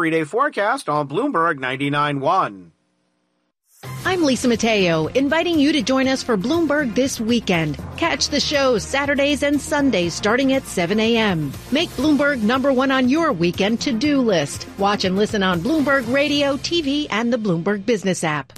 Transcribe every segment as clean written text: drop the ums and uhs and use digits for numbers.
3-day forecast on Bloomberg 99.1. I'm Lisa Mateo, inviting you to join us for Bloomberg This Weekend. Catch the show Saturdays and Sundays starting at 7 a.m. Make Bloomberg #1 on your weekend to-do list. Watch and listen on Bloomberg Radio, TV, and the Bloomberg Business app.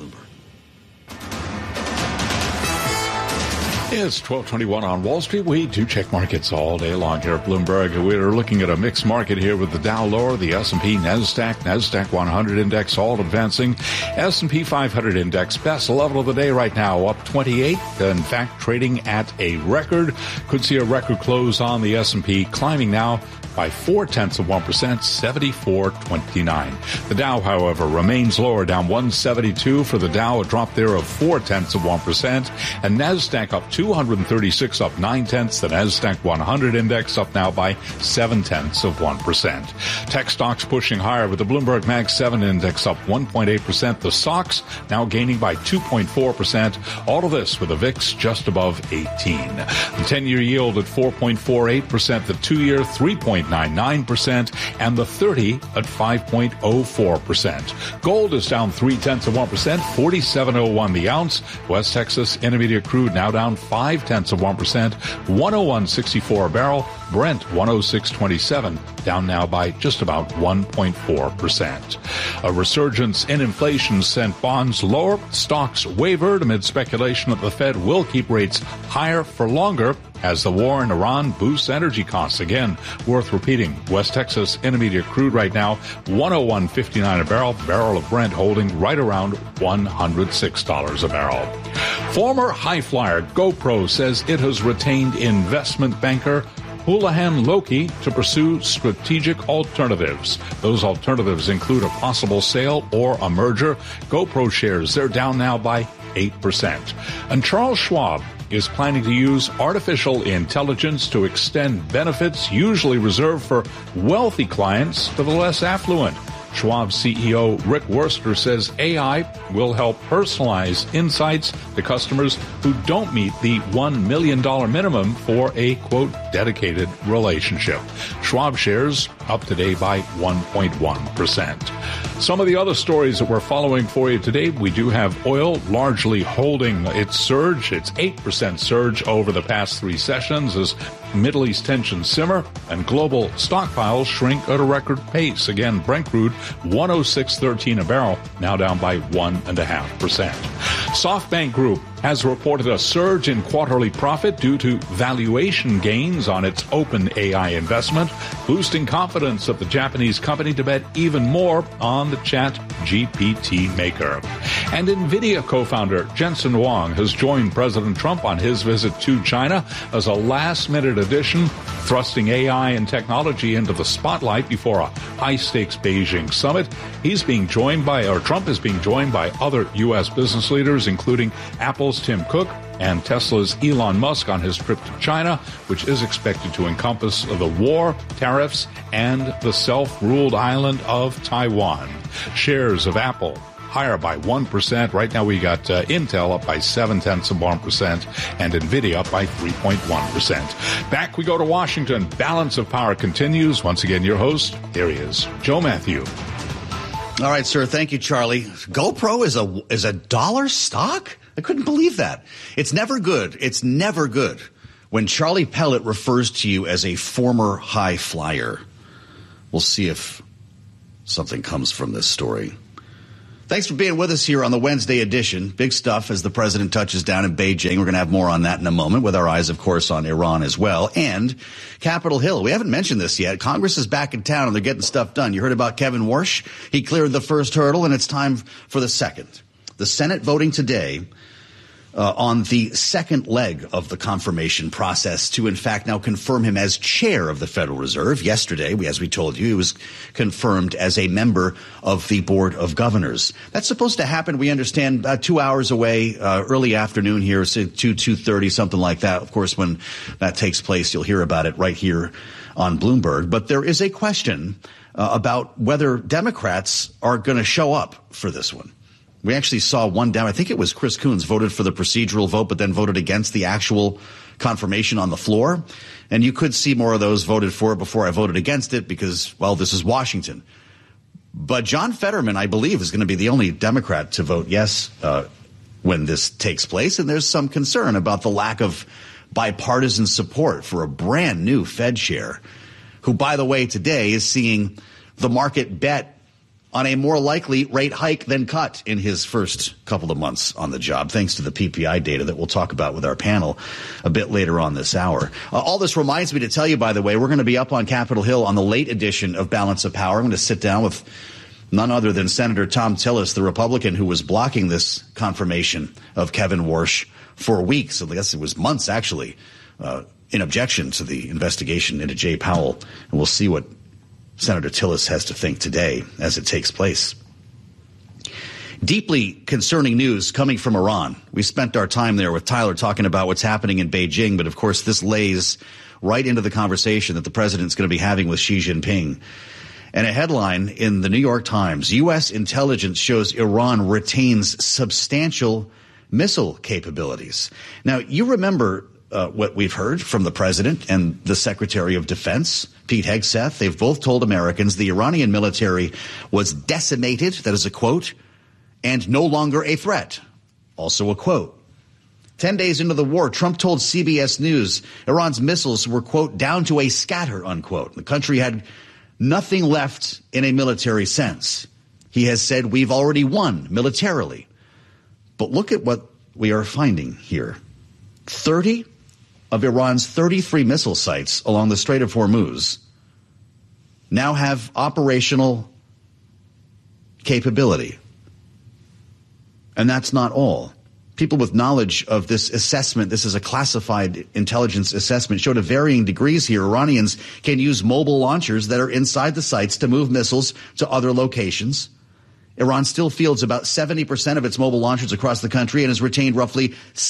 It's 12:21 on Wall Street. We do check markets all day long here at Bloomberg. We're looking at a mixed market here with the Dow lower, the S&P, NASDAQ 100 index all advancing. S&P 500 index, best level of the day right now, up 28. In fact, trading at a record. Could see a record close on the S&P, climbing now by 0.4%, 74.29. The Dow, however, remains lower, down 172 for the Dow, a drop there of 0.4%, and NASDAQ up 236, up 0.9. The NASDAQ 100 index up now by 0.7%. Tech stocks pushing higher with the Bloomberg Mag 7 index up 1.8%. The SOX now gaining by 2.4%. All of this with the VIX just above 18. The 10-year yield at 4.48%, the 2-year 3.99%, and the 30 at 5.04%. Gold is down 0.3%, 47.01 the ounce. West Texas Intermediate crude now down 0.5%, 101.64 a barrel. Brent 106.27, down now by just about 1.4%. A resurgence in inflation sent bonds lower. Stocks wavered amid speculation that the Fed will keep rates higher for longer as the war in Iran boosts energy costs. Again, worth repeating, West Texas Intermediate crude right now, 101.59 a barrel. Barrel of Brent holding right around $106 a barrel. Former high flyer GoPro says it has retained investment banker Houlihan Lokey to pursue strategic alternatives. Those alternatives include a possible sale or a merger. GoPro shares, they're down now by 8%. And Charles Schwab is planning to use artificial intelligence to extend benefits usually reserved for wealthy clients to the less affluent. Schwab CEO Rick Wurster says AI will help personalize insights to customers who don't meet the $1 million minimum for a, quote, dedicated relationship. Schwab shares up today by 1.1%. Some of the other stories that we're following for you today, we do have oil largely holding its surge, its 8% surge over the past 3 sessions as Middle East tensions simmer and global stockpiles shrink at a record pace. Again, Brent crude 106.13 a barrel, now down by 1.5%. SoftBank Group has reported a surge in quarterly profit due to valuation gains on its OpenAI investment, boosting confidence of the Japanese company to bet even more on the ChatGPT maker. And NVIDIA co-founder Jensen Huang has joined President Trump on his visit to China as a last-minute addition, thrusting AI and technology into the spotlight before a high-stakes Beijing summit. Trump is being joined by other U.S. business leaders, including Apple's Tim Cook and Tesla's Elon Musk on his trip to China, which is expected to encompass the war, tariffs, and the self-ruled island of Taiwan. Shares of Apple higher by 1%. Right now we got Intel up by 0.7% and NVIDIA up by 3.1%. Back we go to Washington. Balance of Power continues. Once again, your host, here he is, Joe Matthew. All right, sir. Thank you, Charlie. GoPro is a dollar stock? I couldn't believe that. It's never good. It's never good when Charlie Pellet refers to you as a former high flyer. We'll see if something comes from this story. Thanks for being with us here on the Wednesday edition. Big stuff as the president touches down in Beijing. We're going to have more on that in a moment, with our eyes, of course, on Iran as well. And Capitol Hill. We haven't mentioned this yet. Congress is back in town and they're getting stuff done. You heard about Kevin Warsh. He cleared the first hurdle and it's time for the second. The Senate voting today on the second leg of the confirmation process to, in fact, now confirm him as chair of the Federal Reserve. Yesterday, as we told you, he was confirmed as a member of the Board of Governors. That's supposed to happen, we understand, 2 hours away, early afternoon here, 2:30, something like that. Of course, when that takes place, you'll hear about it right here on Bloomberg. But there is a question about whether Democrats are going to show up for this one. We actually saw one down. I think it was Chris Coons voted for the procedural vote, but then voted against the actual confirmation on the floor. And you could see more of those voted for it before I voted against it because, well, this is Washington. But John Fetterman, I believe, is going to be the only Democrat to vote yes when this takes place. And there's some concern about the lack of bipartisan support for a brand new Fed chair, who, by the way, today is seeing the market bet on a more likely rate hike than cut in his first couple of months on the job, thanks to the PPI data that we'll talk about with our panel a bit later on this hour. All this reminds me to tell you, by the way, we're going to be up on Capitol Hill on the late edition of Balance of Power. I'm going to sit down with none other than Senator Thom Tillis, the Republican who was blocking this confirmation of Kevin Warsh for weeks. I guess it was months, actually, in objection to the investigation into Jay Powell. And we'll see what Senator Tillis has to think today as it takes place. Deeply concerning news coming from Iran. We spent our time there with Tyler talking about what's happening in Beijing, but of course this lays right into the conversation that the president's going to be having with Xi Jinping. And a headline in the New York Times, U.S. intelligence shows Iran retains substantial missile capabilities. Now, you remember what we've heard from the president and the Secretary of Defense, Pete Hegseth. They've both told Americans the Iranian military was decimated, that is a quote, and no longer a threat, also a quote. 10 days into the war, Trump told CBS News Iran's missiles were, quote, down to a scatter, unquote. The country had nothing left in a military sense. He has said we've already won militarily. But look at what we are finding here. 30 of Iran's 33 missile sites along the Strait of Hormuz now have operational capability. And that's not all. People with knowledge of this assessment, this is a classified intelligence assessment, showed to varying degrees here. Iranians can use mobile launchers that are inside the sites to move missiles to other locations. Iran still fields about 70% of its mobile launchers across the country and has retained roughly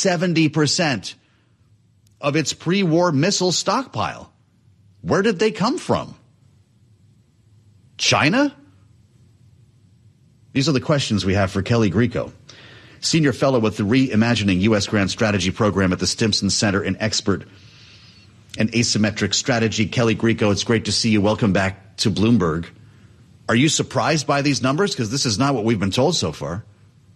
70% of its pre-war missile stockpile. Where did they come from? China? These are the questions we have for Kelly Grieco, senior fellow with the Reimagining U.S. Grand Strategy program at the Stimson Center and expert in asymmetric strategy. Kelly Grieco, it's great to see you. Welcome back to Bloomberg. Are you surprised by these numbers? Because this is not what we've been told so far.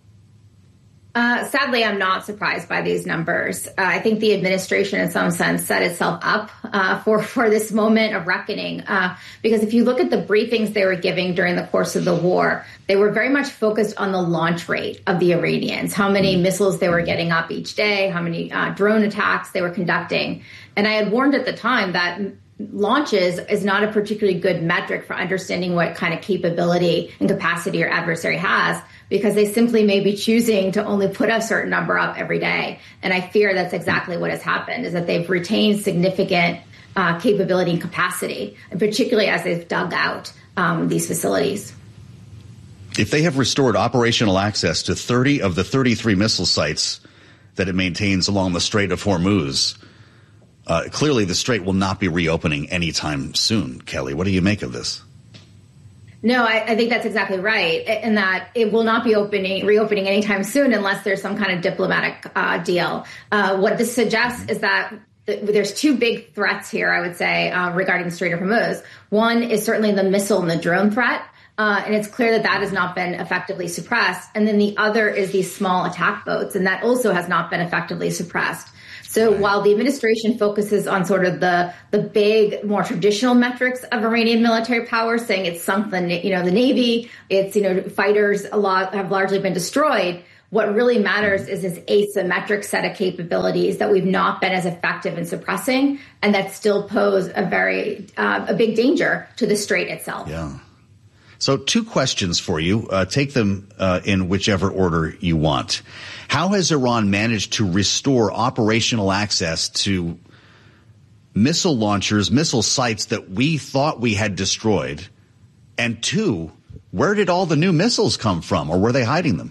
Sadly, I'm not surprised by these numbers. I think the administration, in some sense, set itself up for this moment of reckoning. Because if you look at the briefings they were giving during the course of the war, they were very much focused on the launch rate of the Iranians, how many missiles they were getting up each day, how many drone attacks they were conducting. And I had warned at the time that launches is not a particularly good metric for understanding what kind of capability and capacity your adversary has, because they simply may be choosing to only put a certain number up every day. And I fear that's exactly what has happened, is that they've retained significant capability and capacity, and particularly as they've dug out these facilities. If they have restored operational access to 30 of the 33 missile sites that it maintains along the Strait of Hormuz, clearly the strait will not be reopening anytime soon. Kelly, what do you make of this? No, I think that's exactly right, and that it will not be reopening anytime soon unless there's some kind of diplomatic deal. What this suggests is that there's two big threats here, I would say, regarding the Strait of Hormuz. One is certainly the missile and the drone threat, and it's clear that that has not been effectively suppressed. And then the other is these small attack boats, and that also has not been effectively suppressed. So while the administration focuses on sort of the big, more traditional metrics of Iranian military power, saying it's sunk the Navy, its fighters have largely been destroyed, what really matters is this asymmetric set of capabilities that we've not been as effective in suppressing, and that still pose a big danger to the strait itself. Yeah. So 2 questions for you. Take them in whichever order you want. How has Iran managed to restore operational access to missile launchers, missile sites that we thought we had destroyed? And 2, where did all the new missiles come from, or were they hiding them?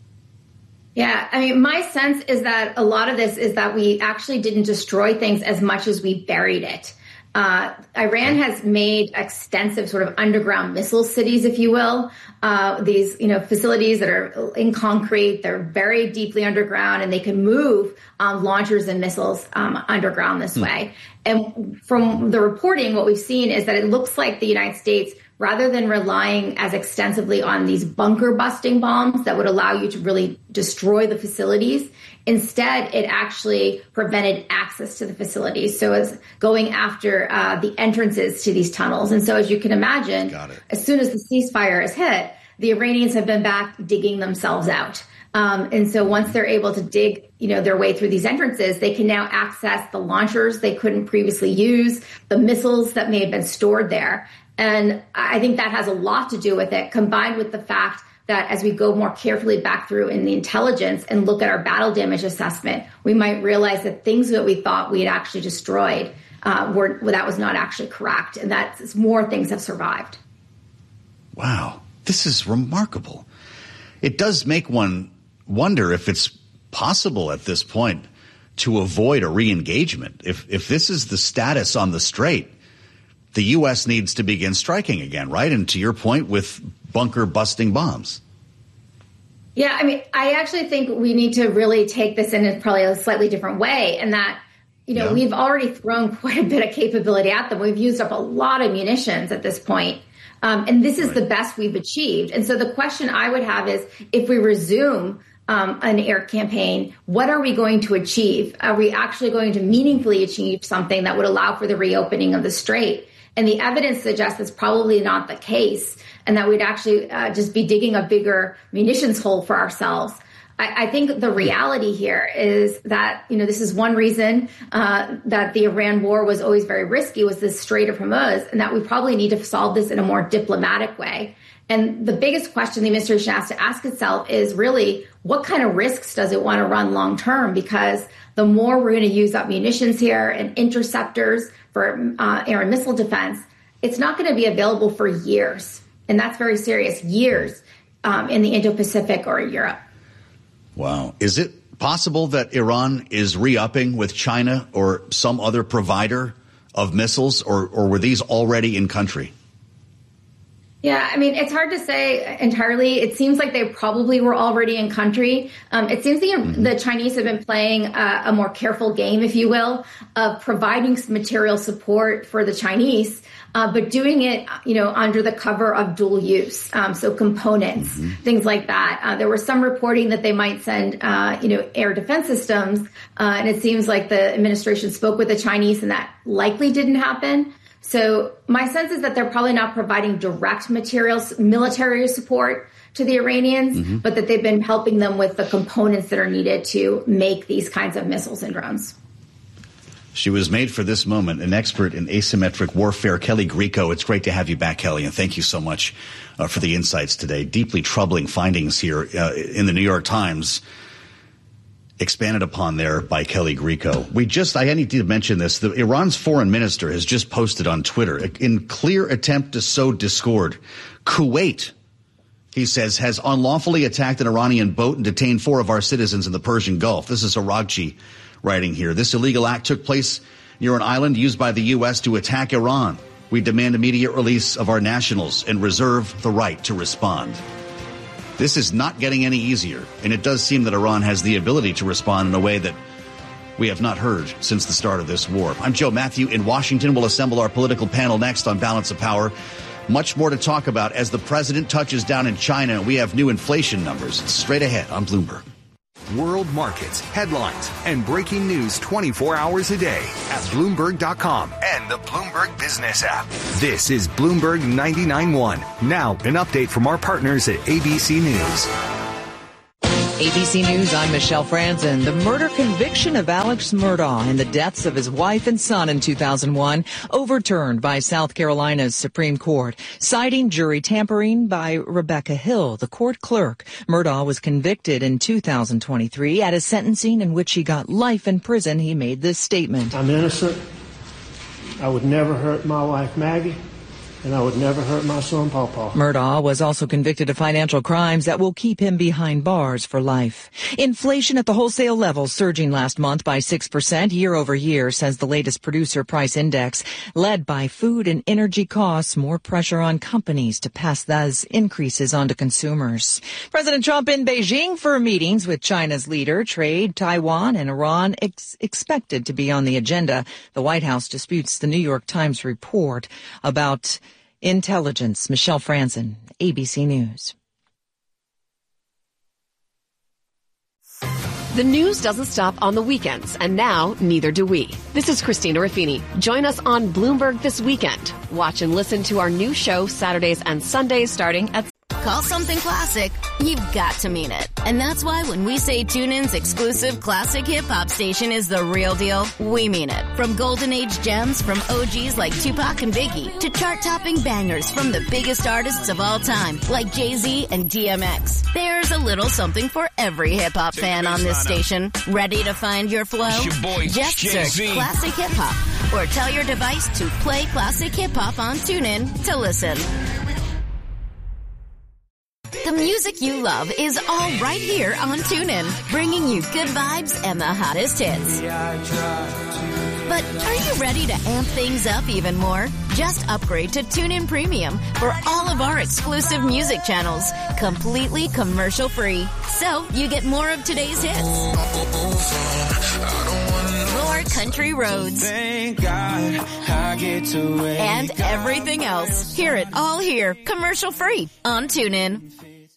Yeah, I mean, my sense is that a lot of this is that we actually didn't destroy things as much as we buried it. Iran has made extensive sort of underground missile cities, if you will. These, facilities that are in concrete, they're very deeply underground, and they can move launchers and missiles underground this way. And from the reporting, what we've seen is that it looks like the United States rather than relying as extensively on these bunker busting bombs that would allow you to really destroy the facilities, instead it actually prevented access to the facilities. So it's going after the entrances to these tunnels. And so as you can imagine, as soon as the ceasefire is hit, the Iranians have been back digging themselves out. And so once they're able to dig, their way through these entrances, they can now access the launchers they couldn't previously use, the missiles that may have been stored there. And I think that has a lot to do with it, combined with the fact that as we go more carefully back through in the intelligence and look at our battle damage assessment, we might realize that things that we thought we had actually destroyed, that was not actually correct. And that more things have survived. Wow, this is remarkable. It does make one wonder if it's possible at this point to avoid a re-engagement. If this is the status on the Strait, the U.S. needs to begin striking again, right? And to your point, with bunker busting bombs. Yeah, I mean, I actually think we need to really take this in probably a slightly different way, and that, we've already thrown quite a bit of capability at them. We've used up a lot of munitions at this point. And this is the best we've achieved. And so the question I would have is, if we resume an air campaign, what are we going to achieve? Are we actually going to meaningfully achieve something that would allow for the reopening of the Strait? And the evidence suggests that's probably not the case, and that we'd actually just be digging a bigger munitions hole for ourselves. I think the reality here is that, this is one reason that the Iran war was always very risky, was this Strait of Hormuz, and that we probably need to solve this in a more diplomatic way. And the biggest question the administration has to ask itself is really, what kind of risks does it want to run long term? Because the more we're going to use up munitions here and interceptors for air and missile defense, it's not going to be available for years. And that's very serious, years in the Indo-Pacific or Europe. Wow. Is it possible that Iran is re-upping with China or some other provider of missiles, or were these already in country? Yeah, I mean, it's hard to say entirely. It seems like they probably were already in country. It seems the Chinese have been playing a more careful game, if you will, of providing some material support for the Chinese, but doing it, under the cover of dual use. So components, things like that. There was some reporting that they might send, air defense systems. And it seems like the administration spoke with the Chinese, and that likely didn't happen. So my sense is that they're probably not providing direct military support to the Iranians, but that they've been helping them with the components that are needed to make these kinds of missiles and drones. She was made for this moment, an expert in asymmetric warfare, Kelly Grieco. It's great to have you back, Kelly, and thank you so much for the insights today. Deeply troubling findings here in the New York Times, expanded upon there by Kelly Grieco. I need to mention this. Iran's foreign minister has just posted on Twitter, in clear attempt to sow discord, Kuwait, he says, has unlawfully attacked an Iranian boat and detained 4 of our citizens in the Persian Gulf. This is Aragchi writing here. This illegal act took place near an island used by the U.S. to attack Iran. We demand immediate release of our nationals and reserve the right to respond. This is not getting any easier, and it does seem that Iran has the ability to respond in a way that we have not heard since the start of this war. I'm Joe Matthew in Washington. We'll assemble our political panel next on Balance of Power. Much more to talk about as the president touches down in China. We have new inflation numbers. It's straight ahead on Bloomberg. World markets, headlines, and breaking news 24 hours a day at Bloomberg.com and the Bloomberg Business app. This is Bloomberg 99.1. Now, an update from our partners at ABC News. ABC News, I'm Michelle Franzen. The murder conviction of Alex Murdaugh and the deaths of his wife and son in 2001 overturned by South Carolina's Supreme Court, citing jury tampering by Rebecca Hill, the court clerk. Murdaugh was convicted in 2023 at a sentencing in which he got life in prison. He made this statement. I'm innocent. I would never hurt my wife, Maggie. And I would never hurt my son, Pawpaw. Murdaugh was also convicted of financial crimes that will keep him behind bars for life. Inflation at the wholesale level surging last month by 6% year over year, says the latest producer price index. Led by food and energy costs, more pressure on companies to pass those increases on to consumers. President Trump in Beijing for meetings with China's leader. Trade, Taiwan, and Iran expected to be on the agenda. The White House disputes the New York Times report about Intelligence, Michelle Franzen, ABC News. The news doesn't stop on the weekends, and now neither do we. This is Christina Ruffini. Join us on Bloomberg This Weekend. Watch and listen to our new show Saturdays and Sundays starting at... Call something classic, you've got to mean it. And that's why when we say TuneIn's exclusive classic hip-hop station is the real deal, we mean it. From golden age gems from OGs like Tupac and Biggie to chart-topping bangers from the biggest artists of all time like Jay-Z and DMX. There's a little something for every hip-hop fan on this station. Ready to find your flow? Just search Classic Hip-Hop or tell your device to play Classic Hip-Hop on TuneIn to listen. The music you love is all right here on TuneIn, bringing you good vibes and the hottest hits. But are you ready to amp things up even more? Just upgrade to TuneIn Premium for all of our exclusive music channels, completely commercial-free. So you get more of today's hits. More country roads. Thank God I get to wake and everything else. Hear it all here, commercial-free on TuneIn.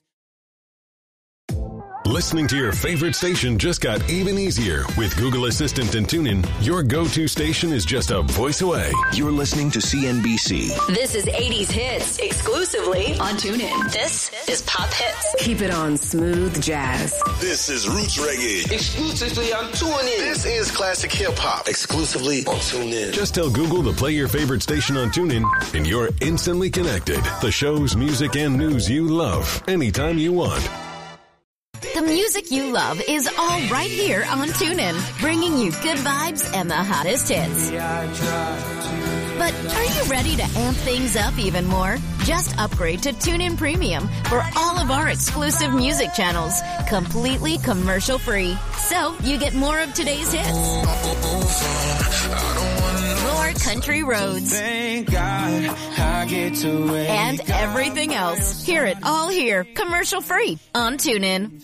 Listening to your favorite station just got even easier. With Google Assistant and TuneIn, your go-to station is just a voice away. You're listening to CNBC. This is 80s Hits, exclusively on TuneIn. This is Pop Hits. Keep it on Smooth Jazz. This is Roots Reggae, exclusively on TuneIn. This is Classic Hip Hop, exclusively on TuneIn. Just tell Google to play your favorite station on TuneIn, and you're instantly connected. The shows, music, and news you love, anytime you want. The music you love is all right here on TuneIn, bringing you good vibes and the hottest hits. But are you ready to amp things up even more? Just upgrade to TuneIn Premium for all of our exclusive music channels, completely commercial-free. So you get more of today's hits. More country roads. Thank God I get to wake and everything else. Hear it all here, commercial-free on TuneIn.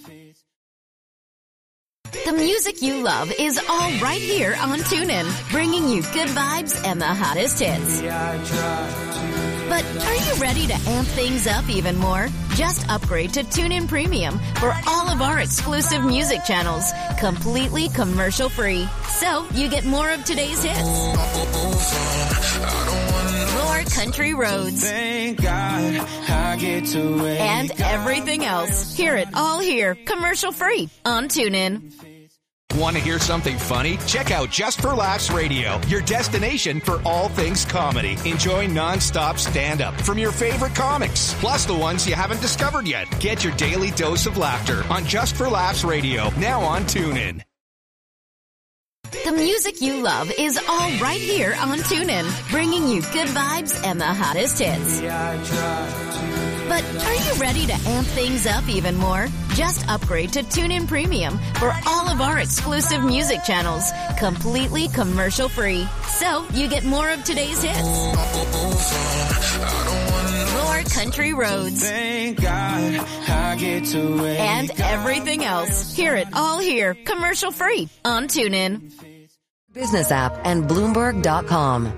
The music you love is all right here on TuneIn, bringing you good vibes and the hottest hits. But are you ready to amp things up even more? Just upgrade to TuneIn Premium for all of our exclusive music channels, completely commercial-free. So you get more of today's hits. More country roads. Thank God I get to wake and everything else. Hear it all here, commercial-free on TuneIn. Want to hear something funny? Check out Just for Laughs Radio, your destination for all things comedy. Enjoy non-stop stand-up from your favorite comics, plus the ones you haven't discovered yet. Get your daily dose of laughter on Just for Laughs Radio, now on TuneIn. The music you love is all right here on TuneIn, bringing you good vibes and the hottest hits. But are you ready to amp things up even more? Just upgrade to TuneIn Premium for all of our exclusive music channels, completely commercial-free. So you get more of today's hits. More country roads. Thank God I get to wake and everything else. Hear it all here, commercial-free on TuneIn. Business app and Bloomberg.com.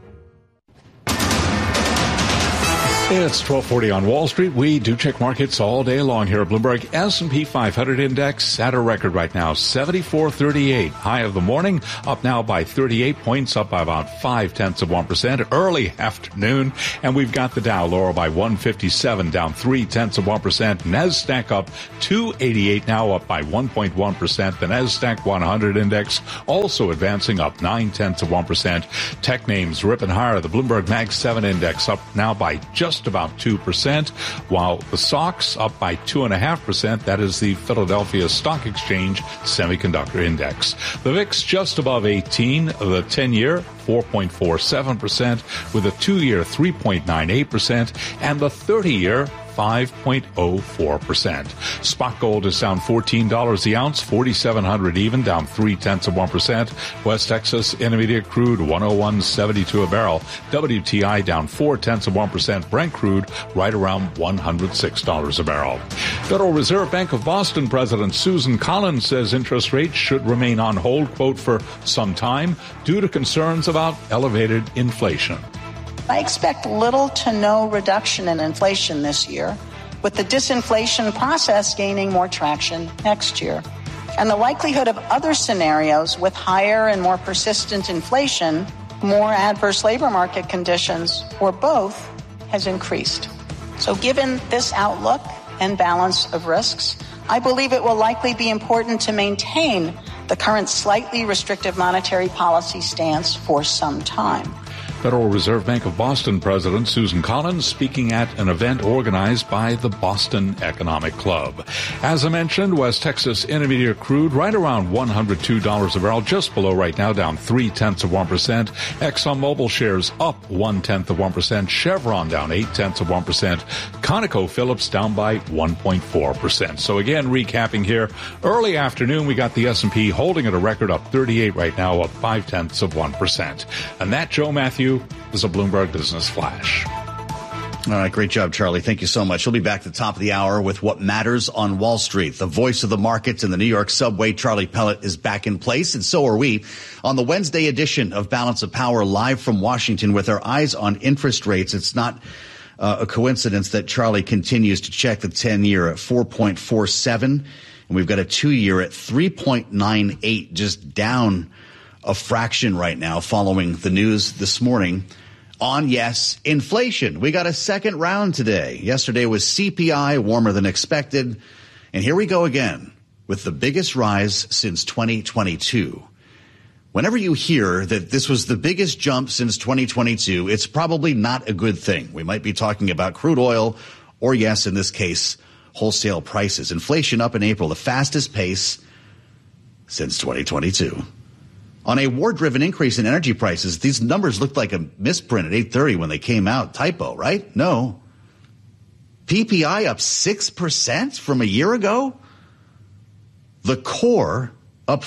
It's 12:40 on Wall Street. We do check markets all day long here at Bloomberg. S&P 500 index at a record right now, 74.38. High of the morning, up now by 38 points, up by about 0.5%. Early afternoon, and we've got the Dow lower by 157, down 0.3%. NASDAQ up 288, now up by 1.1%. The NASDAQ 100 index also advancing, up 0.9%. Tech names ripping higher. The Bloomberg Mag 7 index up now by just about 2%, while the SOX up by 2.5%. That is the Philadelphia Stock Exchange Semiconductor Index. The VIX just above 18, the 10-year 4.47%, with a 2-year 3.98%, and the 30-year 5.04%. Spot gold is down $14 the ounce, 4,700 even, down 0.3%. West Texas Intermediate crude 101.72 a barrel. WTI down 0.4%. Brent crude right around $106 a barrel. Federal Reserve Bank of Boston President Susan Collins says interest rates should remain on hold, quote, for some time due to concerns about elevated inflation. I expect little to no reduction in inflation this year, with the disinflation process gaining more traction next year. And the likelihood of other scenarios with higher and more persistent inflation, more adverse labor market conditions, or both, has increased. So given this outlook and balance of risks, I believe it will likely be important to maintain the current slightly restrictive monetary policy stance for some time. Federal Reserve Bank of Boston President Susan Collins speaking at an event organized by the Boston Economic Club. As I mentioned, West Texas Intermediate crude right around $102 a barrel, just below right now, down 0.3%. ExxonMobil shares up 0.1%. Chevron down 0.8%. ConocoPhillips down by 1.4%. So again, recapping here, early afternoon, we got the S&P holding at a record up 38 right now, up 0.5%. And that, Joe Matthew, is a Bloomberg Business Flash. All right, great job, Charlie. Thank you so much. We'll be back at the top of the hour with what matters on Wall Street. The voice of the markets in the New York subway, Charlie Pellet, is back in place, and so are we. On the Wednesday edition of Balance of Power, live from Washington with our eyes on interest rates. It's not a coincidence that Charlie continues to check the 10-year at 4.47, and we've got a 2-year at 3.98, just down a fraction right now following the news this morning on, yes, inflation. We got a second round today. Yesterday was CPI, warmer than expected. And here we go again with the biggest rise since 2022. Whenever you hear that this was the biggest jump since 2022, it's probably not a good thing. We might be talking about crude oil or, yes, in this case, wholesale prices. Inflation up in April, the fastest pace since 2022. On a war-driven increase in energy prices, these numbers looked like a misprint at 8:30 when they came out. Typo, right? No. PPI up 6% from a year ago. The core up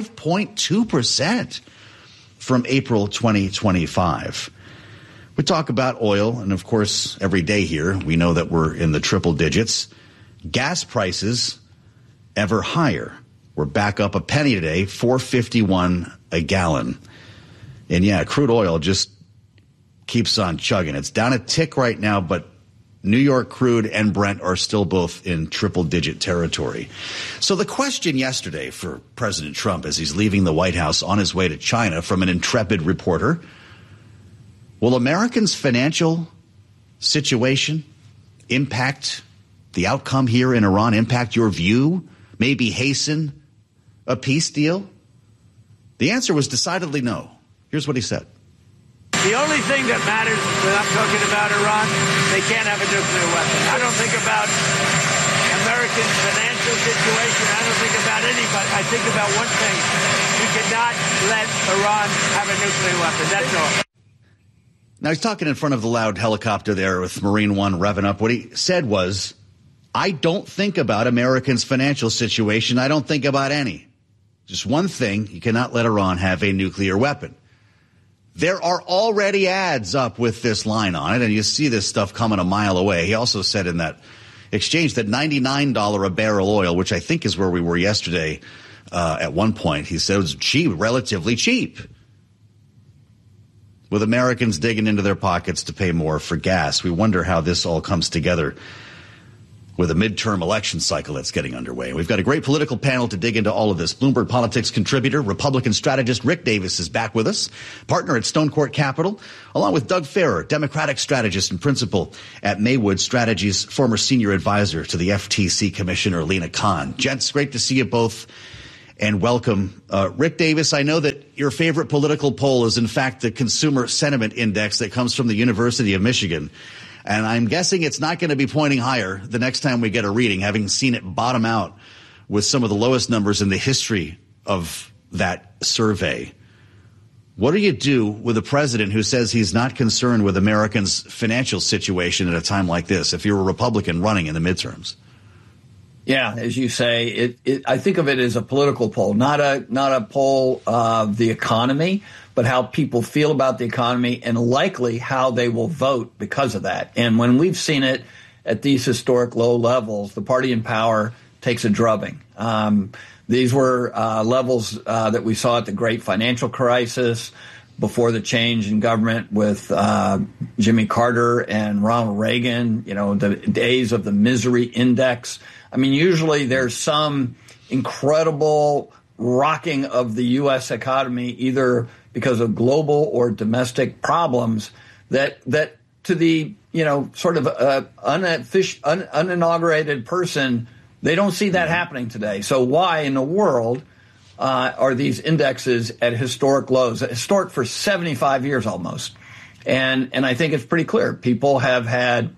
5.2% from April 2025. We talk about oil, and of course, every day here, we know that we're in the triple digits. Gas prices ever higher. We're back up a penny today, $4.51 a gallon. And yeah, crude oil just keeps on chugging. It's down a tick right now, but New York crude and Brent are still both in triple-digit territory. So the question yesterday for President Trump as he's leaving the White House on his way to China from an intrepid reporter, will Americans' financial situation impact the outcome here in Iran, impact your view, maybe hasten a peace deal? The answer was decidedly no. Here's what he said. The only thing that matters when I'm talking about Iran, they can't have a nuclear weapon. I don't think about American financial situation. I don't think about anybody. I think about one thing. We cannot let Iran have a nuclear weapon. That's all. Now, he's talking in front of the loud helicopter there with Marine One revving up. What he said was, I don't think about Americans' financial situation. I don't think about any. Just one thing, you cannot let Iran have a nuclear weapon. There are already ads up with this line on it, and you see this stuff coming a mile away. He also said in that exchange that $99 a barrel oil, which I think is where we were yesterday at one point, he said it was cheap, relatively cheap, with Americans digging into their pockets to pay more for gas. We wonder how this all comes together with a midterm election cycle that's getting underway. We've got a great political panel to dig into all of this. Bloomberg Politics contributor, Republican strategist Rick Davis is back with us, partner at Stone Court Capital, along with Doug Farrer, Democratic strategist and principal at Maywood Strategies, former senior advisor to the FTC Commissioner Lena Khan. Gents, great to see you both, and welcome. Rick Davis, I know that your favorite political poll is, in fact, the Consumer Sentiment Index that comes from the University of Michigan. And I'm guessing it's not going to be pointing higher the next time we get a reading, having seen it bottom out with some of the lowest numbers in the history of that survey. What do you do with a president who says he's not concerned with Americans' financial situation at a time like this, if you're a Republican running in the midterms? Yeah, as you say, I think of it as a political poll, not a poll of the economy, but how people feel about the economy and likely how they will vote because of that. And when we've seen it at these historic low levels, the party in power takes a drubbing. These were levels that we saw at the great financial crisis, before the change in government with Jimmy Carter and Ronald Reagan, the days of the misery index. I mean, usually there's some incredible rocking of the U.S. economy, either because of global or domestic problems that to the, sort of uninaugurated person, they don't see that happening today. So why in the world are these indexes at historic lows, historic for 75 years almost? And I think it's pretty clear. People have had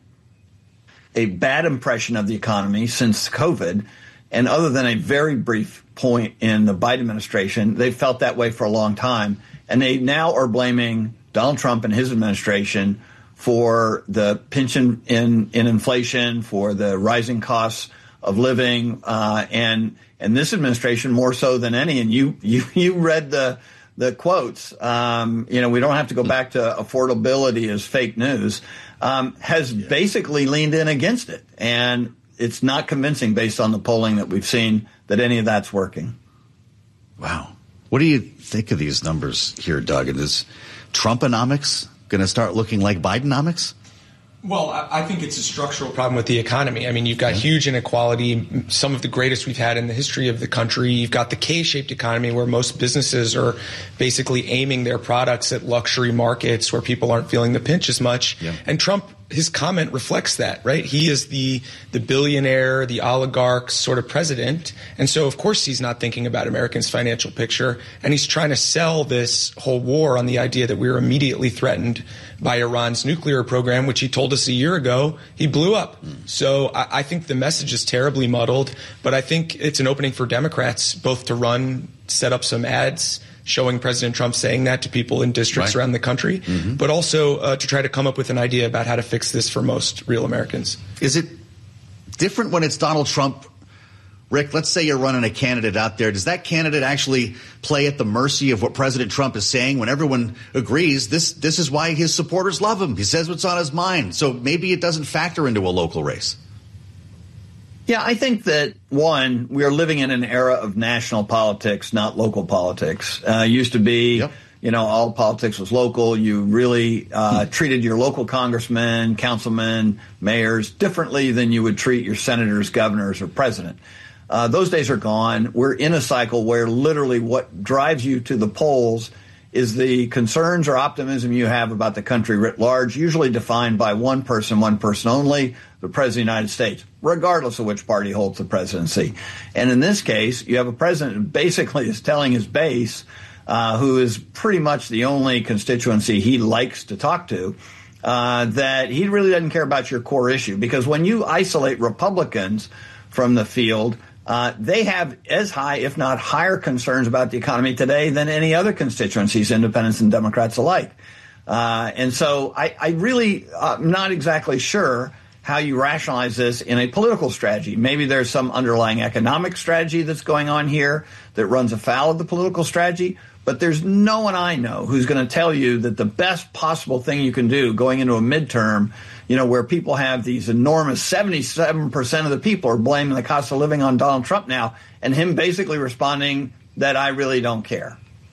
a bad impression of the economy since COVID. And other than a very brief point in the Biden administration, they've felt that way for a long time. And they now are blaming Donald Trump and his administration for the pinch in inflation, for the rising costs of living, and this administration more so than any. And you read the quotes. We don't have to go back to affordability as fake news. Has basically leaned in against it, and it's not convincing based on the polling that we've seen that any of that's working. Wow. What do you think of these numbers here, Doug? And is Trumponomics going to start looking like Bidenomics? Well, I think it's a structural problem with the economy. I mean, you've got huge inequality, some of the greatest we've had in the history of the country. You've got the K-shaped economy where most businesses are basically aiming their products at luxury markets where people aren't feeling the pinch as much. Yeah. And Trump, his comment reflects that, right? He is the billionaire, the oligarch sort of president. And so, of course, he's not thinking about Americans' financial picture. And he's trying to sell this whole war on the idea that we're immediately threatened by Iran's nuclear program, which he told us a year ago he blew up. So I think the message is terribly muddled. But I think it's an opening for Democrats both to set up some ads showing President Trump saying that to people in districts around the country, but also to try to come up with an idea about how to fix this for most real Americans. Is it different when it's Donald Trump? Rick, let's say you're running a candidate out there. Does that candidate actually play at the mercy of what President Trump is saying when everyone agrees this is why his supporters love him? He says what's on his mind. So maybe it doesn't factor into a local race. Yeah, I think that, one, we are living in an era of national politics, not local politics. Used to be, all politics was local. You really treated your local congressmen, councilmen, mayors differently than you would treat your senators, governors, or president. Those days are gone. We're in a cycle where literally what drives you to the polls is the concerns or optimism you have about the country writ large, usually defined by one person only, the President of the United States, regardless of which party holds the presidency. And in this case, you have a president who basically is telling his base, who is pretty much the only constituency he likes to talk to, that he really doesn't care about your core issue. Because when you isolate Republicans from the field, they have as high, if not higher, concerns about the economy today than any other constituencies, independents and Democrats alike. And so I really am not exactly sure how you rationalize this in a political strategy. Maybe there's some underlying economic strategy that's going on here that runs afoul of the political strategy. But there's no one I know who's going to tell you that the best possible thing you can do going into a midterm, where people have these enormous 77% of the people are blaming the cost of living on Donald Trump now, and him basically responding that I really don't care.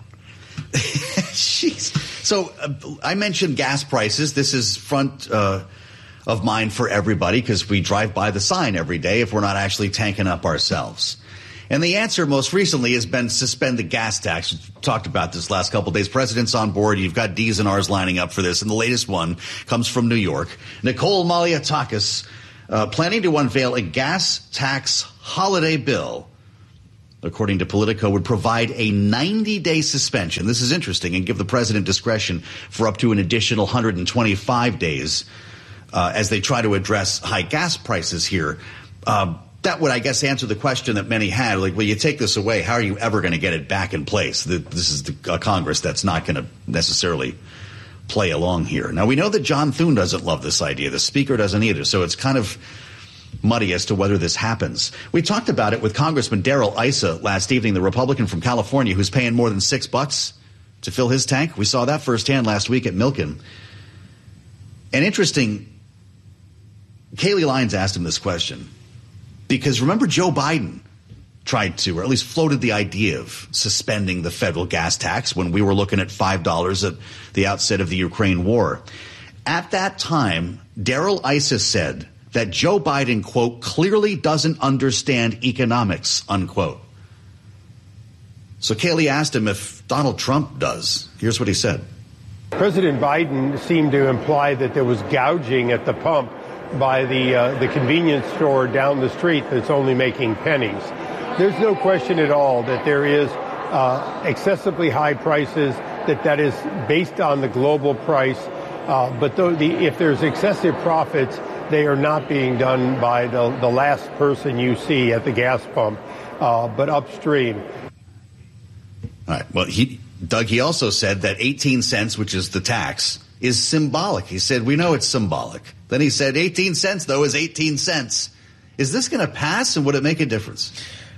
Jeez. So I mentioned gas prices. This is front of mind for everybody because we drive by the sign every day if we're not actually tanking up ourselves. And the answer most recently has been suspend the gas tax. We've talked about this last couple of days. President's on board. You've got D's and R's lining up for this. And the latest one comes from New York. Nicole Malliotakis planning to unveil a gas tax holiday bill, according to Politico, would provide a 90-day suspension. This is interesting, and give the president discretion for up to an additional 125 days as they try to address high gas prices here. That would, I guess, answer the question that many had. Like, well, you take this away, how are you ever going to get it back in place? This is a Congress that's not going to necessarily play along here. Now, we know that John Thune doesn't love this idea. The Speaker doesn't either. So it's kind of muddy as to whether this happens. We talked about it with Congressman Darrell Issa last evening, the Republican from California, who's paying more than $6 to fill his tank. We saw that firsthand last week at Milken. And interesting, Kayleigh Lyons asked him this question. Because remember Joe Biden tried to, or at least floated the idea of suspending the federal gas tax when we were looking at $5 at the outset of the Ukraine war. At that time, Darrell Issa said that Joe Biden, quote, clearly doesn't understand economics, unquote. So Kaylee asked him if Donald Trump does. Here's what he said. President Biden seemed to imply that there was gouging at the pump by the convenience store down the street that's only making pennies. There's no question at all that there is excessively high prices, that is based on the global price. But if there's excessive profits, they are not being done by the last person you see at the gas pump, but upstream. All right. Well, Doug, he also said that 18 cents, which is the tax, is symbolic. He said, we know it's symbolic. Then he said 18 cents, though, is 18 cents. Is this going to pass, and would it make a difference?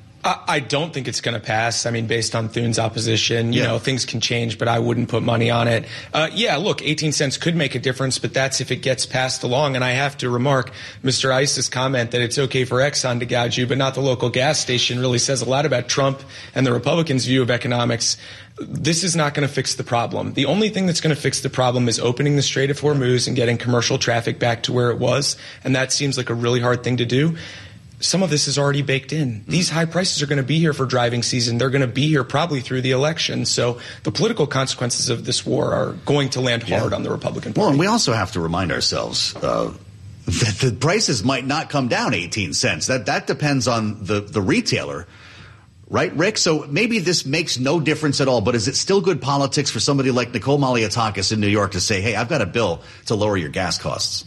I don't think it's going to pass. I mean, based on Thune's opposition, you know, things can change, but I wouldn't put money on it. Look, 18 cents could make a difference, but that's if it gets passed along. And I have to remark Mr. Issa's comment that it's okay for Exxon to gouge you, but not the local gas station, really says a lot about Trump and the Republicans' view of economics. This is not going to fix the problem. The only thing that's going to fix the problem is opening the Strait of Hormuz and getting commercial traffic back to where it was. And that seems like a really hard thing to do. Some of this is already baked in. These high prices are going to be here for driving season. They're going to be here probably through the election. So the political consequences of this war are going to land hard on the Republican Party. Well, and we also have to remind ourselves that the prices might not come down 18 cents. That depends on the retailer. Right, Rick? So maybe this makes no difference at all, but is it still good politics for somebody like Nicole Malliotakis in New York to say, hey, I've got a bill to lower your gas costs?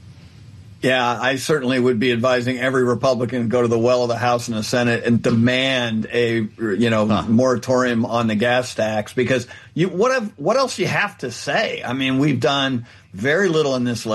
Yeah, I certainly would be advising every Republican to go to the well of the House and the Senate and demand a, moratorium on the gas tax, because what else you have to say? I mean, we've done very little in this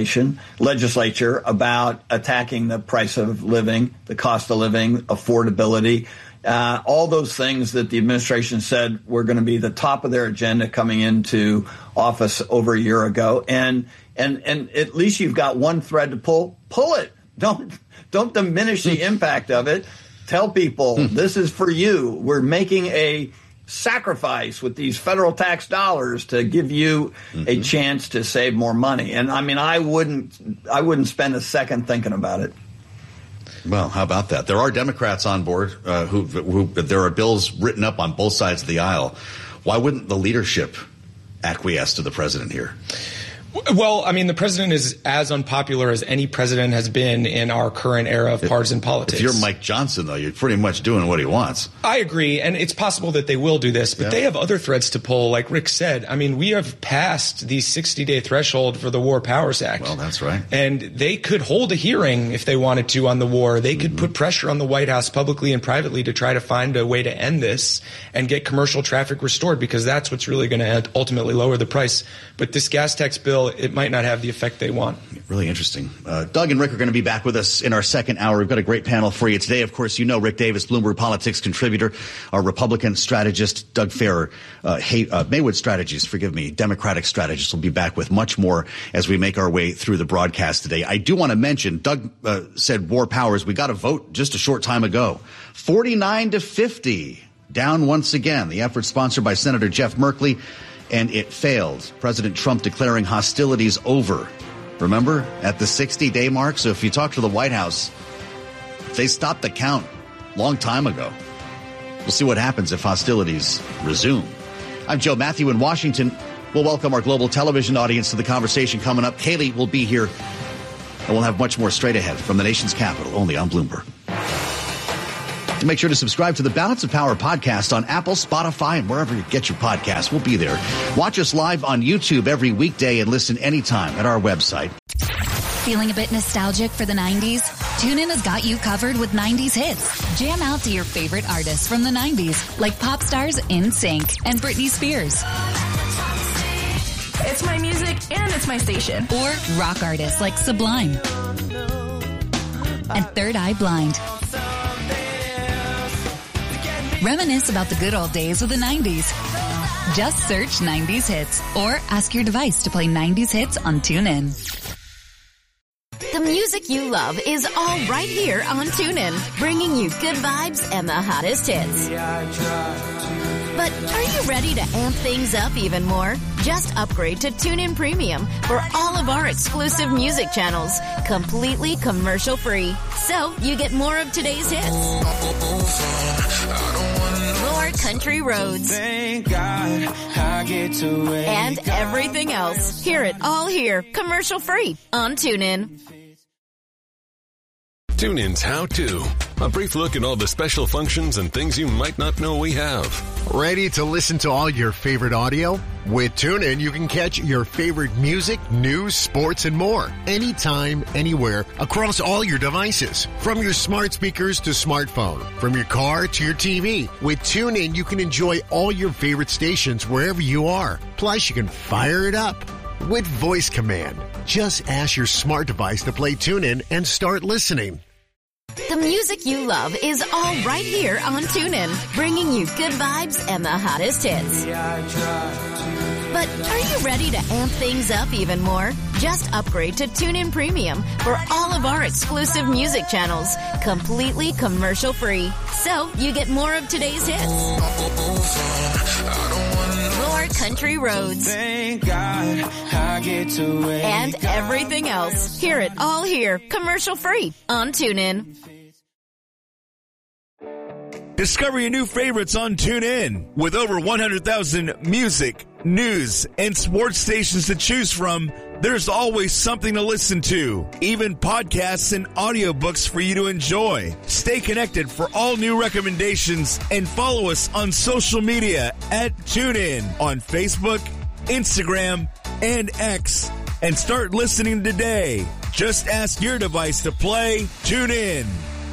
legislature about attacking the price of living, the cost of living, affordability, all those things that the administration said were going to be the top of their agenda coming into office over a year ago. And at least you've got one thread to pull it. Don't diminish the impact of it. Tell people this is for you. We're making a sacrifice with these federal tax dollars to give you a chance to save more money. And I mean, I wouldn't spend a second thinking about it. Well, how about that? There are Democrats on board who there are bills written up on both sides of the aisle. Why wouldn't the leadership acquiesce to the president here? Well, I mean, the president is as unpopular as any president has been in our current era of partisan politics. If you're Mike Johnson, though, you're pretty much doing what he wants. I agree, and it's possible that they will do this, but they have other threads to pull, like Rick said. I mean, we have passed the 60-day threshold for the War Powers Act. Well, that's right. And they could hold a hearing if they wanted to on the war. They could put pressure on the White House publicly and privately to try to find a way to end this and get commercial traffic restored, because that's what's really going to ultimately lower the price. But this gas tax bill, it might not have the effect they want. Really interesting. Doug and Rick are going to be back with us in our second hour. We've got a great panel for you today. Of course, you know Rick Davis, Bloomberg Politics contributor, our Republican strategist, Doug Farrer, Maywood Strategies, Democratic strategist, will be back with much more as we make our way through the broadcast today. I do want to mention, Doug said War Powers. We got a vote just a short time ago. 49-50, down once again. The effort sponsored by Senator Jeff Merkley, and it failed. President Trump declaring hostilities over. Remember, at the 60-day mark? So if you talk to the White House, they stopped the count long time ago. We'll see what happens if hostilities resume. I'm Joe Matthew in Washington. We'll welcome our global television audience to the conversation coming up. Kaylee will be here, and we'll have much more straight ahead from the nation's capital, only on Bloomberg. Make sure to subscribe to the Balance of Power podcast on Apple, Spotify, and wherever you get your podcasts. We'll be there. Watch us live on YouTube every weekday and listen anytime at our website. Feeling a bit nostalgic for the 90s? TuneIn has got you covered with 90s hits. Jam out to your favorite artists from the 90s, like pop stars NSYNC and Britney Spears. It's my music and it's my station. Or rock artists like Sublime and Third Eye Blind. Reminisce about the good old days of the 90s. Just search 90s hits or ask your device to play 90s hits on TuneIn. The music you love is all right here on TuneIn, bringing you good vibes and the hottest hits. But are you ready to amp things up even more? Just upgrade to TuneIn Premium for all of our exclusive music channels, completely commercial-free. So you get more of today's hits, more country roads, and everything else. Hear it all here, commercial-free on TuneIn. TuneIn's How To. A brief look at all the special functions and things you might not know we have. Ready to listen to all your favorite audio? With TuneIn, you can catch your favorite music, news, sports, and more. Anytime, anywhere, across all your devices. From your smart speakers to smartphone. From your car to your TV. With TuneIn, you can enjoy all your favorite stations wherever you are. Plus, you can fire it up with voice command. Just ask your smart device to play TuneIn and start listening. The music you love is all right here on TuneIn, bringing you good vibes and the hottest hits. But are you ready to amp things up even more? Just upgrade to TuneIn Premium for all of our exclusive music channels, completely commercial-free. So you get more of today's hits, more country roads, and everything else. Hear it all here, commercial-free on TuneIn. Discover your new favorites on TuneIn. With over 100,000 music, news, and sports stations to choose from, there's always something to listen to. Even podcasts and audiobooks for you to enjoy. Stay connected for all new recommendations and follow us on social media at TuneIn on Facebook, Instagram, and X. And start listening today. Just ask your device to play TuneIn.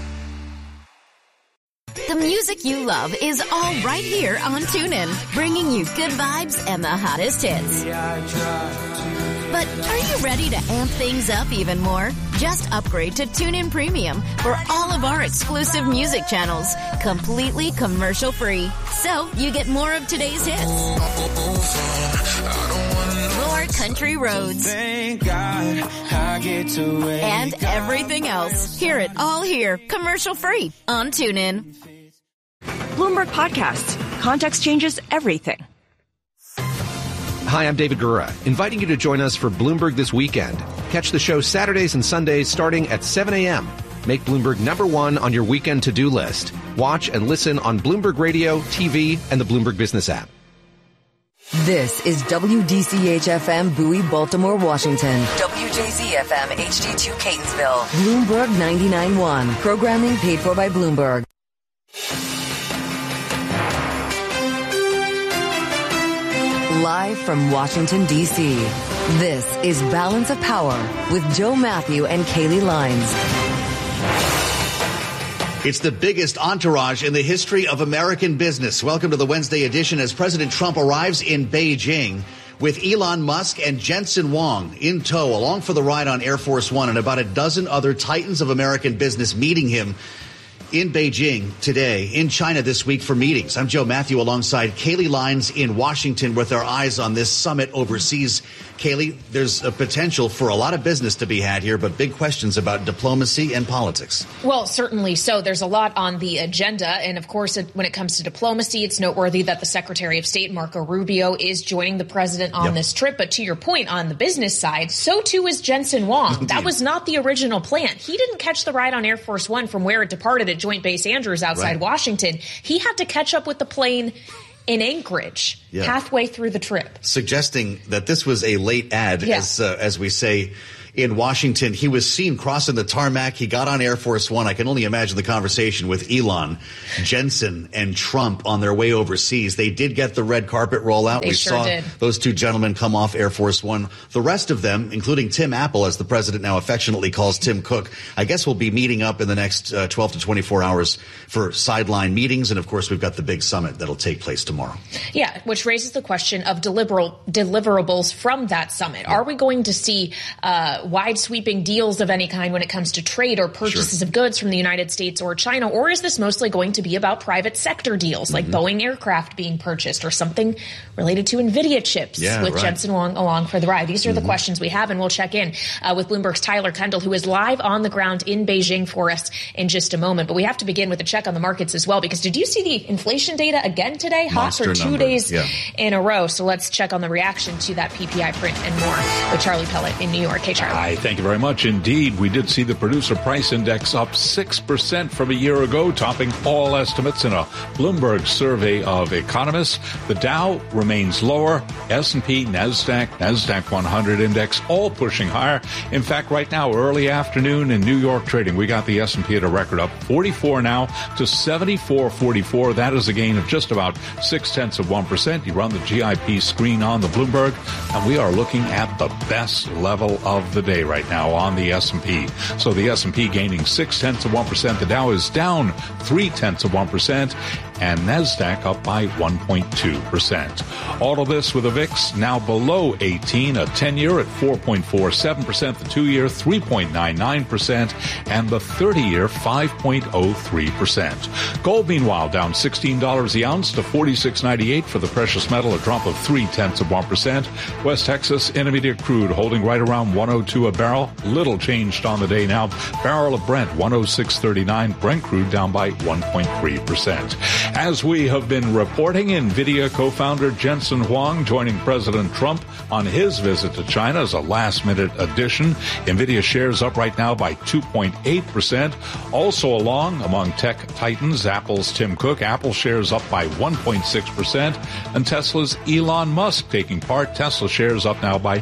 The music you love is all right here on TuneIn, bringing you good vibes and the hottest hits. But are you ready to amp things up even more? Just upgrade to TuneIn Premium for all of our exclusive music channels, completely commercial-free. So you get more of today's hits, more country roads, and everything else. Hear it all here, commercial-free on TuneIn. Bloomberg Podcasts. Context changes everything. Hi, I'm David Gura, inviting you to join us for Bloomberg This Weekend. Catch the show Saturdays and Sundays starting at 7 a.m. Make Bloomberg #1 on your weekend to-do list. Watch and listen on Bloomberg Radio, TV, and the Bloomberg Business app. This is WDCH-FM Bowie, Baltimore, Washington. WJZ-FM HD2 Catonsville. Bloomberg 99.1. Programming paid for by Bloomberg. Live from Washington, D.C., this is Balance of Power with Joe Matthew and Kaylee Lines. It's the biggest entourage in the history of American business. Welcome to the Wednesday edition as President Trump arrives in Beijing with Elon Musk and Jensen Huang in tow, along for the ride on Air Force One, and about a dozen other titans of American business meeting him in Beijing today, in China this week for meetings. I'm Joe Matthew alongside Kaylee Lines in Washington with our eyes on this summit overseas. Kaylee, there's a potential for a lot of business to be had here, but big questions about diplomacy and politics. Well, certainly so. There's a lot on the agenda. And of course, when it comes to diplomacy, it's noteworthy that the Secretary of State, Marco Rubio, is joining the president on this trip. But to your point, on the business side, so too is Jensen Huang. That was not the original plan. He didn't catch the ride on Air Force One from where it departed at Joint Base Andrews outside Washington. He had to catch up with the plane in Anchorage, halfway through the trip. Suggesting that this was a late ad, as we say in Washington. He was seen crossing the tarmac. He got on Air Force One. I can only imagine the conversation with Elon, Jensen, and Trump on their way overseas. They did get the red carpet rollout. We saw those two gentlemen come off Air Force One. The rest of them, including Tim Apple, as the president now affectionately calls Tim Cook, I guess will be meeting up in the next 12 to 24 hours for sideline meetings. And, of course, we've got the big summit that'll take place tomorrow. Yeah, which raises the question of deliverables from that summit. Are we going to see wide sweeping deals of any kind when it comes to trade or purchases of goods from the United States or China? Or is this mostly going to be about private sector deals like Boeing aircraft being purchased or something related to NVIDIA chips with Jensen Huang along for the ride? These are the questions we have, and we'll check in with Bloomberg's Tyler Kendall, who is live on the ground in Beijing for us in just a moment. But we have to begin with a check on the markets as well, because did you see the inflation data again today? Hot for 2 days in a row. So let's check on the reaction to that PPI print and more with Charlie Pellet in New York. Hey, Charlie. Hi, thank you very much. Indeed, we did see the producer price index up 6% from a year ago, topping all estimates in a Bloomberg survey of economists. The Dow remains lower. S&P, NASDAQ 100 index, all pushing higher. In fact, right now, early afternoon in New York trading, we got the S&P at a record up 44 now to 74.44. That is a gain of just about 0.6%. You run the GIP screen on the Bloomberg, and we are looking at the best level of the day right now on the S&P. So the S&P gaining 0.6%. The Dow is down 0.3%, and NASDAQ up by 1.2%. All of this with a VIX now below 18, a 10-year at 4.47%, the 2-year 3.99%, and the 30-year 5.03%. Gold, meanwhile, down $16 the ounce to $46.98 for the precious metal, a drop of 0.3%. West Texas Intermediate crude holding right around 102 a barrel. Little changed on the day now. Barrel of Brent 106.39. Brent crude down by 1.3%. As we have been reporting, NVIDIA co-founder Jensen Huang joining President Trump on his visit to China as a last-minute addition. NVIDIA shares up right now by 2.8%. Also along among tech titans, Apple's Tim Cook. Apple shares up by 1.6%. And Tesla's Elon Musk taking part. Tesla shares up now by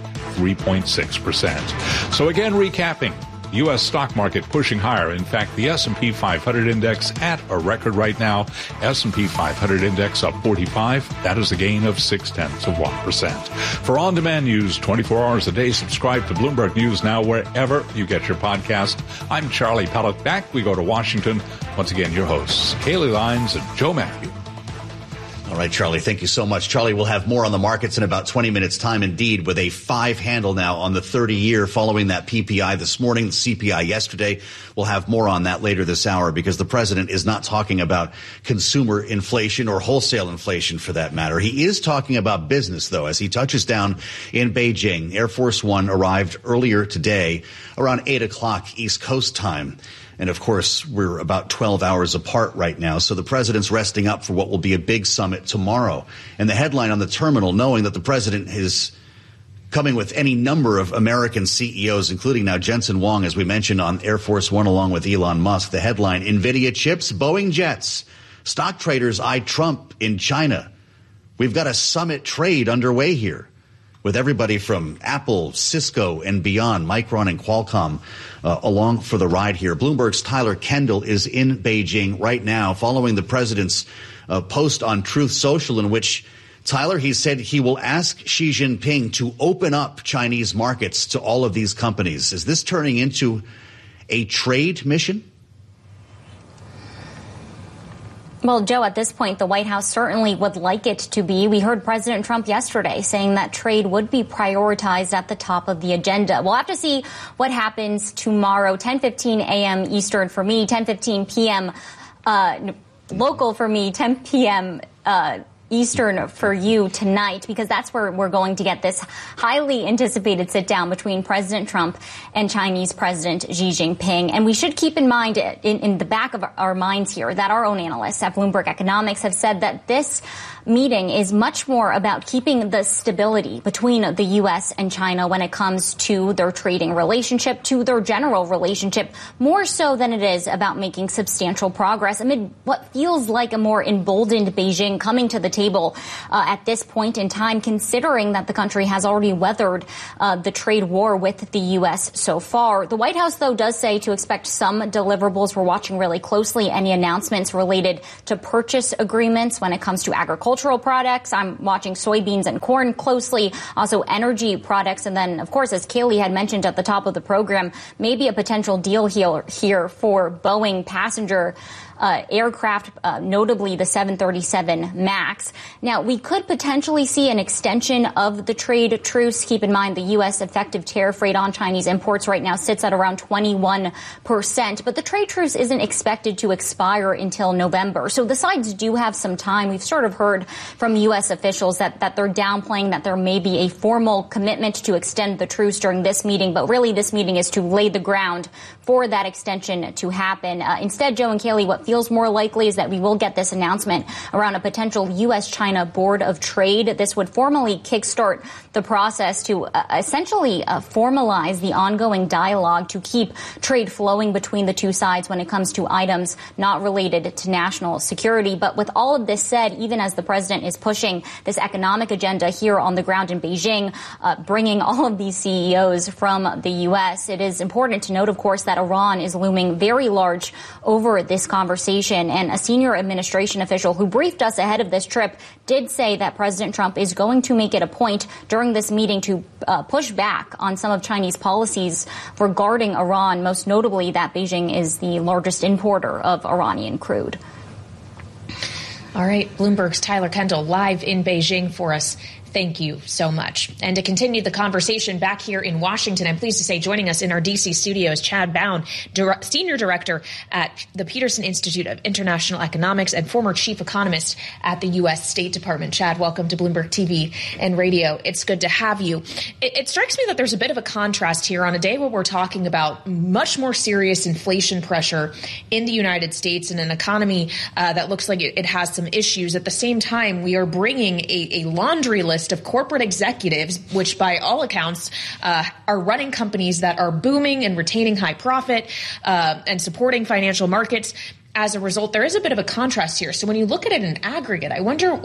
3.6%. So again, recapping. U.S. stock market pushing higher. In fact, the S&P 500 index at a record right now. S&P 500 index up 45. That is a gain of 0.6%. For on-demand news 24 hours a day, subscribe to Bloomberg News Now wherever you get your podcast. I'm Charlie Pellet. Back we go to Washington. Once again, your hosts, Kaylee Lyons and Joe Matthew. All right, Charlie, thank you so much. Charlie, we'll have more on the markets in about 20 minutes' time, indeed, with a 5 handle now on the 30-year following that PPI this morning, the CPI yesterday. We'll have more on that later this hour because the president is not talking about consumer inflation or wholesale inflation for that matter. He is talking about business, though, as he touches down in Beijing. Air Force One arrived earlier today around 8 o'clock East Coast time. And, of course, we're about 12 hours apart right now. So the president's resting up for what will be a big summit tomorrow. And the headline on the terminal, knowing that the president is coming with any number of American CEOs, including now Jensen Huang, as we mentioned, on Air Force One, along with Elon Musk. The headline, NVIDIA chips, Boeing jets. Stock traders eye Trump in China. We've got a summit trade underway here, with everybody from Apple, Cisco, and beyond, Micron and Qualcomm, along for the ride here. Bloomberg's Tyler Kendall is in Beijing right now, following the president's post on Truth Social, in which, Tyler, he said he will ask Xi Jinping to open up Chinese markets to all of these companies. Is this turning into a trade mission? Well, Joe, at this point, the White House certainly would like it to be. We heard President Trump yesterday saying that trade would be prioritized at the top of the agenda. We'll have to see what happens tomorrow, 10:15 a.m. Eastern for me, 10:15 p.m. Local for me, 10 p.m. Eastern for you tonight, because that's where we're going to get this highly anticipated sit down between President Trump and Chinese President Xi Jinping. And we should keep in mind, in the back of our minds here, that our own analysts at Bloomberg Economics have said that this meeting is much more about keeping the stability between the U.S. and China when it comes to their trading relationship, to their general relationship, more so than it is about making substantial progress amid what feels like a more emboldened Beijing coming to the table at this point in time, considering that the country has already weathered the trade war with the U.S. so far. The White House, though, does say to expect some deliverables. We're watching really closely any announcements related to purchase agreements when it comes to agricultural products. I'm watching soybeans and corn closely, also energy products. And then, of course, as Kaylee had mentioned at the top of the program, maybe a potential deal here for Boeing passenger aircraft, notably the 737 MAX. Now, we could potentially see an extension of the trade truce. Keep in mind the U.S. effective tariff rate on Chinese imports right now sits at around 21%, but the trade truce isn't expected to expire until November. So the sides do have some time. We've sort of heard from U.S. officials that they're downplaying that there may be a formal commitment to extend the truce during this meeting, but really this meeting is to lay the ground for that extension to happen. Instead, Joe and Kaylee, what feels more likely is that we will get this announcement around a potential U.S.-China Board of Trade. This would formally kickstart the process to essentially formalize the ongoing dialogue to keep trade flowing between the two sides when it comes to items not related to national security. But with all of this said, even as the president is pushing this economic agenda here on the ground in Beijing, bringing all of these CEOs from the U.S., it is important to note, of course, that Iran is looming very large over this conversation. And a senior administration official who briefed us ahead of this trip did say that President Trump is going to make it a point during this meeting to push back on some of Chinese policies regarding Iran, most notably that Beijing is the largest importer of Iranian crude. All right, Bloomberg's Tyler Kendall live in Beijing for us. Thank you so much. And to continue the conversation back here in Washington, I'm pleased to say joining us in our D.C. studios, Chad Bown, Senior Director at the Peterson Institute of International Economics and former Chief Economist at the U.S. State Department. Chad, welcome to Bloomberg TV and Radio. It's good to have you. It strikes me that there's a bit of a contrast here on a day where we're talking about much more serious inflation pressure in the United States and an economy that looks like it has some issues. At the same time, we are bringing a laundry list of corporate executives, which by all accounts are running companies that are booming and retaining high profit and supporting financial markets. As a result, there is a bit of a contrast here. So when you look at it in aggregate, I wonder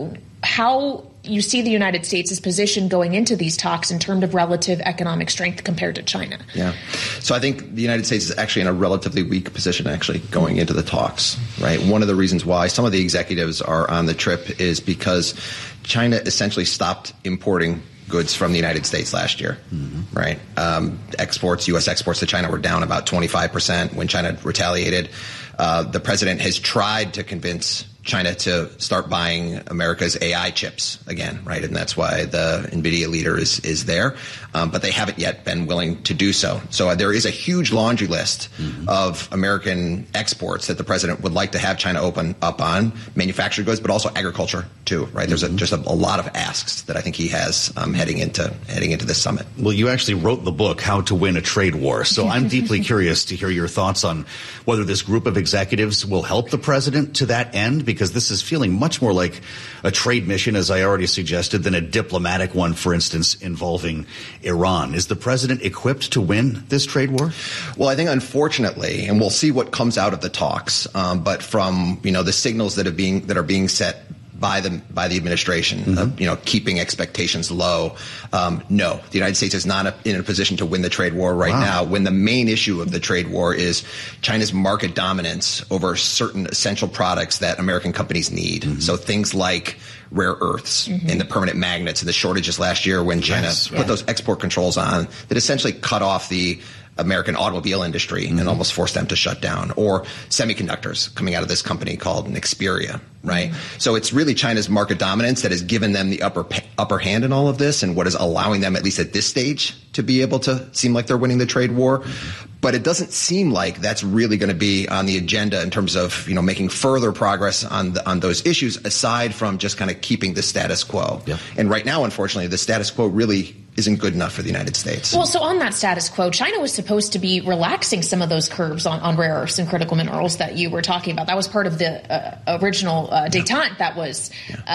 how you see the United States' position going into these talks in terms of relative economic strength compared to China. Yeah. So I think the United States is actually in a relatively weak position actually going into the talks, right? One of the reasons why some of the executives are on the trip is because China essentially stopped importing goods from the United States last year, right? Exports, U.S. exports to China were down about 25% when China retaliated. The president has tried to convince China to start buying America's AI chips again, right? And that's why the NVIDIA leader is there. But they haven't yet been willing to do so. So there is a huge laundry list of American exports that the president would like to have China open up on, manufactured goods, but also agriculture too, right? There's just a lot of asks that I think he has heading into this summit. Well, you actually wrote the book, How to Win a Trade War. So I'm deeply curious to hear your thoughts on whether this group of executives will help the president to that end, because this is feeling much more like a trade mission, as I already suggested, than a diplomatic one, for instance, involving Iran. Is the president equipped to win this trade war? Well, I think unfortunately, and we'll see what comes out of the talks, but from the signals that are being set by the administration, keeping expectations low. No, the United States is not in a position to win the trade war right now, when the main issue of the trade war is China's market dominance over certain essential products that American companies need. So things like rare earths and the permanent magnets and the shortages last year when China put those export controls on that essentially cut off the American automobile industry and almost forced them to shut down, or semiconductors coming out of this company called Nexperia, right? So it's really China's market dominance that has given them the upper hand in all of this, and what is allowing them, at least at this stage, to be able to seem like they're winning the trade war. But it doesn't seem like that's really going to be on the agenda in terms of making further progress on those issues, aside from just kind of keeping the status quo. And right now, unfortunately, the status quo really isn't good enough for the United States. Well, so on that status quo, China was supposed to be relaxing some of those curbs on rare earths and critical minerals that you were talking about. That was part of the original détente that was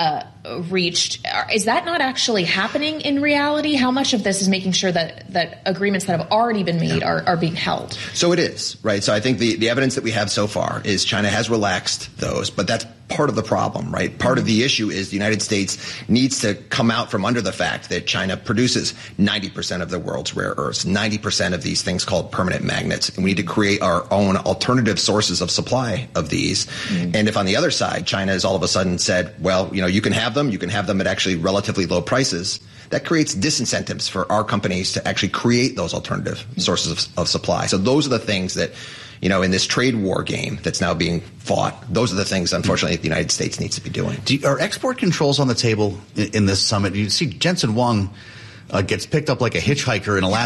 reached. Is that not actually happening in reality? How much of this is making sure that agreements that have already been made are being held? So it is, right? So I think the evidence that we have so far is China has relaxed those, but that's part of the problem, right? Part of the issue is the United States needs to come out from under the fact that China produces 90% of the world's rare earths, 90% of these things called permanent magnets. And we need to create our own alternative sources of supply of these. And if on the other side, China has all of a sudden said, well, you can have them at actually relatively low prices, that creates disincentives for our companies to actually create those alternative sources of supply. So those are the things that in this trade war game that's now being fought. Those are the things, unfortunately, the United States needs to be doing. Are export controls on the table in this summit? You see Jensen Huang gets picked up like a hitchhiker in Alaska.